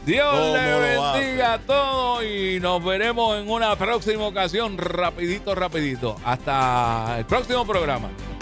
Dios ¿Cómo le lo bendiga a todos y nos veremos en una próxima ocasión. Rapidito. Hasta el próximo programa.